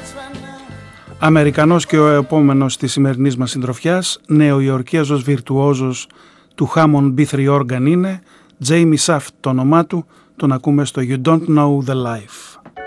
Αμερικανός και ο επόμενος της σημερινής μας συντροφιάς, Νεοϊορκέζος βιρτουόζος του Hammond B3 Organ είναι Jamie Saft το όνομά του, τον ακούμε στο You Don't Know The Life.